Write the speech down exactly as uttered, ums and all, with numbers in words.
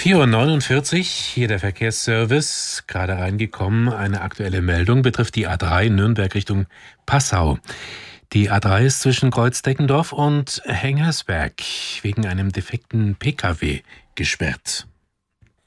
vier Uhr neunundvierzig, hier der Verkehrsservice, gerade reingekommen. Eine aktuelle Meldung betrifft die A drei Nürnberg Richtung Passau. Die A drei ist zwischen Kreuz-Deckendorf und Hengersberg wegen einem defekten Pkw gesperrt.